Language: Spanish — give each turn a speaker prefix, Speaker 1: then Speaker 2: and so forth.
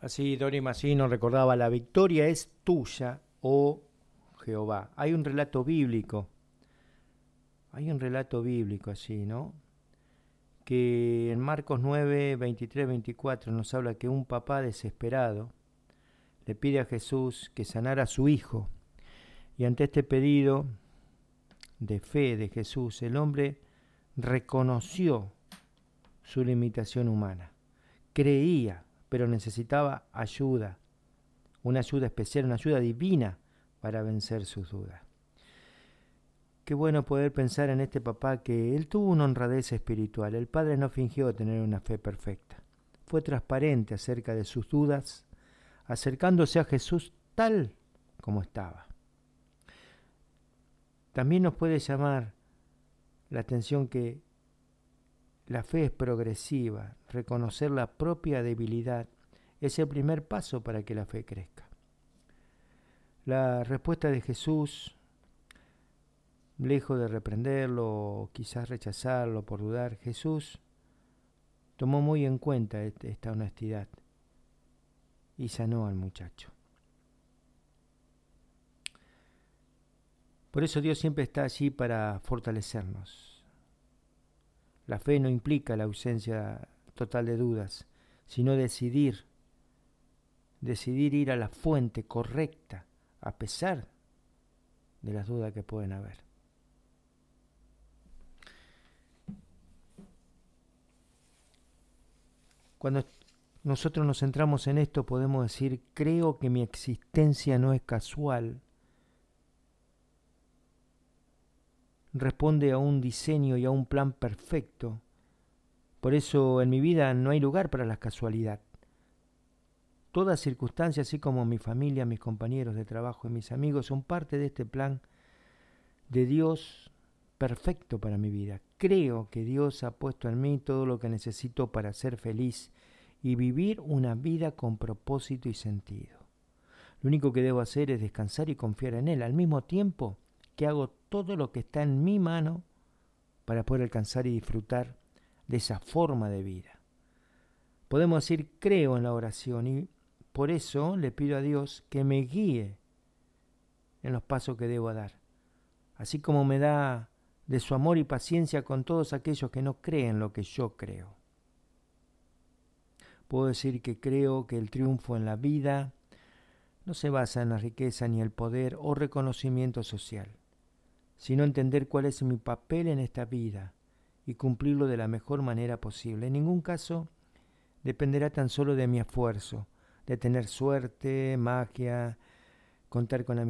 Speaker 1: Así Dori Massino recordaba, la victoria es tuya, oh Jehová. Hay un relato bíblico así, ¿no? Que en Marcos 9, 23, 24 nos habla que un papá desesperado le pide a Jesús que sanara a su hijo. Y ante este pedido de fe de Jesús, el hombre reconoció su limitación humana. Creía, pero necesitaba ayuda, una ayuda especial, una ayuda divina para vencer sus dudas. Qué bueno poder pensar en este papá que él tuvo una honradez espiritual. El padre no fingió tener una fe perfecta. Fue transparente acerca de sus dudas, acercándose a Jesús tal como estaba. También nos puede llamar la atención que la fe es progresiva. Reconocer la propia debilidad es el primer paso para que la fe crezca. La respuesta de Jesús, lejos de reprenderlo o quizás rechazarlo por dudar, Jesús tomó muy en cuenta esta honestidad y sanó al muchacho. Por eso Dios siempre está allí para fortalecernos. La fe no implica la ausencia total de dudas, sino decidir ir a la fuente correcta a pesar de las dudas que pueden haber. Cuando nosotros nos centramos en esto, podemos decir, creo que mi existencia no es casual. Responde a un diseño y a un plan perfecto. Por eso en mi vida no hay lugar para la casualidad. Todas circunstancias, así como mi familia, mis compañeros de trabajo y mis amigos, son parte de este plan de Dios perfecto para mi vida. Creo que Dios ha puesto en mí todo lo que necesito para ser feliz y vivir una vida con propósito y sentido. Lo único que debo hacer es descansar y confiar en Él, al mismo tiempo que hago todo lo que está en mi mano para poder alcanzar y disfrutar de esa forma de vida. Podemos decir, creo en la oración y por eso le pido a Dios que me guíe en los pasos que debo dar, así como me da de su amor y paciencia con todos aquellos que no creen lo que yo creo. Puedo decir que creo que el triunfo en la vida no se basa en la riqueza ni el poder o reconocimiento social, sino entender cuál es mi papel en esta vida y cumplirlo de la mejor manera posible. En ningún caso dependerá tan solo de mi esfuerzo, de tener suerte, magia, contar con amistad.